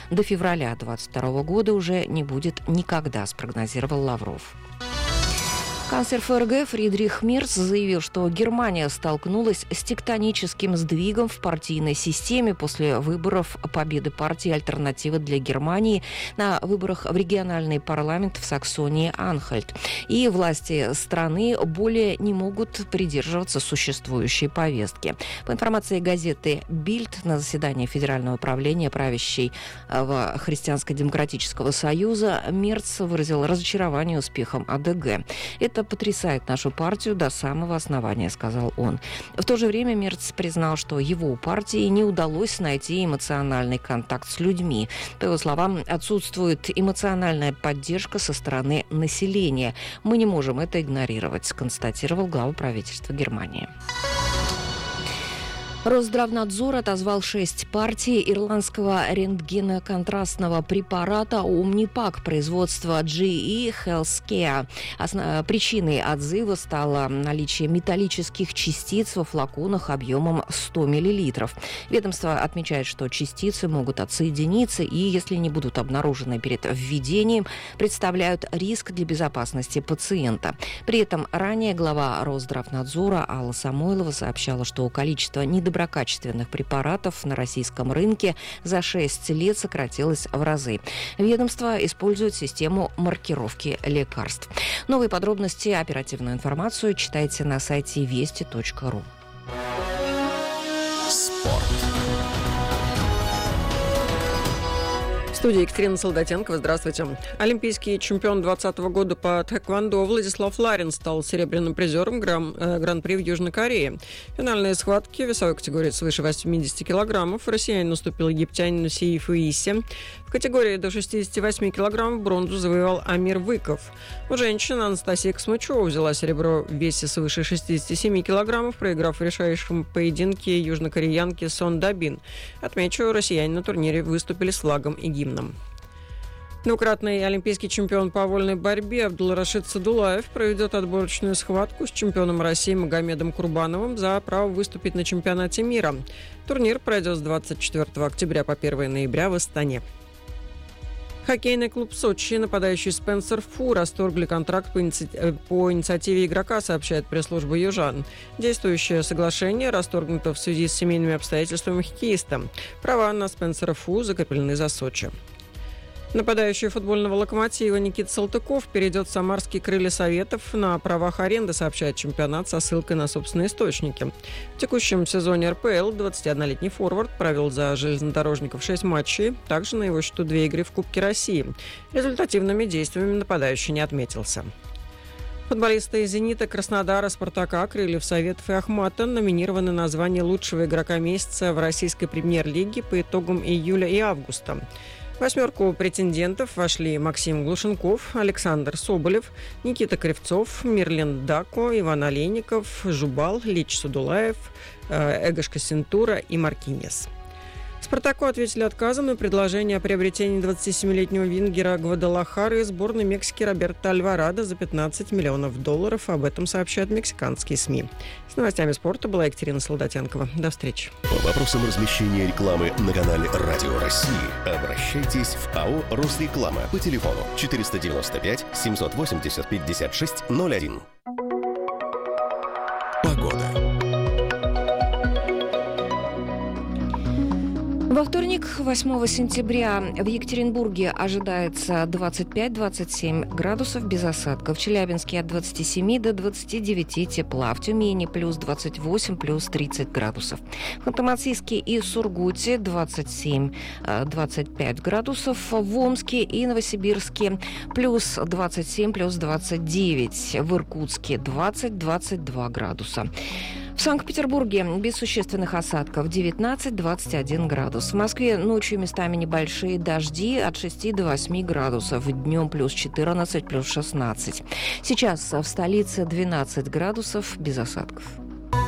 до февраля 2022 года уже не будет никогда, спрогнозировал Лавров. Канцлер ФРГ Фридрих Мерц заявил, что Германия столкнулась с тектоническим сдвигом в партийной системе после выборов победы партии «Альтернатива для Германии» на выборах в региональный парламент в Саксонии-Анхальт. И власти страны более не могут придерживаться существующей повестки. По информации газеты «Бильд», на заседании Федерального правления правящей Христианско-демократического союза Мерц выразил разочарование успехом АДГ. «Это потрясает нашу партию до самого основания», — сказал он. В то же время Мерц признал, что его партии не удалось найти эмоциональный контакт с людьми. По его словам, отсутствует эмоциональная поддержка со стороны населения. «Мы не можем это игнорировать», — констатировал глава правительства Германии. Росздравнадзор отозвал 6 партий ирландского рентгеноконтрастного препарата Omnipaque производства GE Healthcare. Причиной отзыва стало наличие металлических частиц во флаконах объемом 100 мл. Ведомство отмечает, что частицы могут отсоединиться и, если не будут обнаружены перед введением, представляют риск для безопасности пациента. При этом ранее глава Росздравнадзора Алла Самойлова сообщала, что количество недоброкачественных препаратов на российском рынке за 6 лет сократилось в разы. Ведомство использует систему маркировки лекарств. Новые подробности, оперативную информацию читайте на сайте вести.ру. Спорт. В студии Екатерина Солдатенкова. Здравствуйте. Олимпийский чемпион 2020 года по тхэквондо Владислав Ларин стал серебряным призером Гран-при в Южной Корее. В финальные схватки весовой категории свыше 80 килограммов россиянин уступил египтянину Сиифу Исе. В категории до 68 килограммов бронзу завоевал Амир Выков. У женщин Анастасия Космычева взяла серебро в весе свыше 67 килограммов, проиграв в решающем поединке южнокореянке Сон Дабин. Отмечу, россияне на турнире выступили с флагом и гимном. Двукратный олимпийский чемпион по вольной борьбе Абдулрашид Садулаев проведет отборочную схватку с чемпионом России Магомедом Курбановым за право выступить на чемпионате мира. Турнир пройдет с 24 октября по 1 ноября в Астане. Хоккейный клуб Сочи, нападающий Спенсер Фу, расторгли контракт по инициативе игрока, сообщает пресс-служба «Южан». Действующее соглашение расторгнуто в связи с семейными обстоятельствами хоккеиста. Права на Спенсера Фу закреплены за Сочи. Нападающий футбольного «Локомотива» Никита Салтыков перейдет в самарские крылья Советов на правах аренды, сообщает чемпионат со ссылкой на собственные источники. В текущем сезоне РПЛ 21-летний форвард провел за железнодорожников 6 матчей, также на его счету 2 игры в Кубке России. Результативными действиями нападающий не отметился. Футболисты из «Зенита», Краснодара, «Спартака», Крыльев Советов и Ахмата номинированы на звание лучшего игрока месяца в российской премьер-лиге по итогам июля и августа. В 8 претендентов вошли Максим Глушенков, Александр Соболев, Никита Кривцов, Мирлен Дако, Иван Олейников, Жубал, Лич Судулаев, Эгошка Сентура и Маркинес. «Спартаку» ответили отказом на предложение о приобретении 27-летнего вингера Гвадалахары из сборной Мексики Роберто Альварадо за $15 миллионов. Об этом сообщают мексиканские СМИ. С новостями спорта была Екатерина Солдатенкова. До встречи. По вопросам размещения рекламы на канале «Радио России» обращайтесь в АО «Росреклама» по телефону 495 780 56 01. Погода. Во вторник, 8 сентября, в Екатеринбурге ожидается 25-27 градусов без осадков. В Челябинске от 27 до 29 тепла. В Тюмени плюс 28, плюс 30 градусов. В Ханты-Мансийске и Сургуте 27-25 градусов. В Омске и Новосибирске плюс 27, плюс 29. В Иркутске 20-22 градуса. В Санкт-Петербурге без существенных осадков 19-21 градус. В Москве ночью местами небольшие дожди от 6 до 8 градусов. Днем плюс 14, плюс 16. Сейчас в столице 12 градусов без осадков.